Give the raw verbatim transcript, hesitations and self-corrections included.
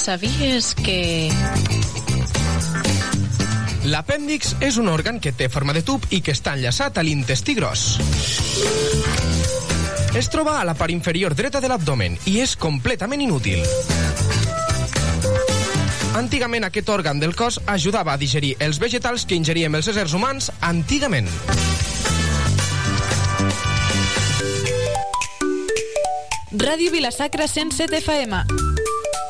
sabies que... L'apèndix és un òrgan que té forma de tub i que està enllaçat a l'intestí gros. Es troba a la part inferior dreta de l'abdomen i és completament inútil. Antigament aquest òrgan del cos ajudava a digerir els vegetals que ingeríem els éssers humans antigament. Ràdio Vila-sacra cent set F M.